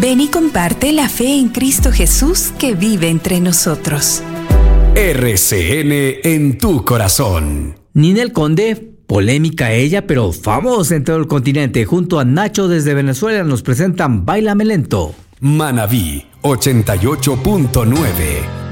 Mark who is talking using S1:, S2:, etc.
S1: Ven y comparte la fe en Cristo Jesús que vive entre nosotros.
S2: RCN en tu corazón.
S3: Ninel Conde, polémica ella, pero famosa en todo el continente, junto a Nacho desde Venezuela, nos presentan Báilame Lento.
S2: Manabí 88.9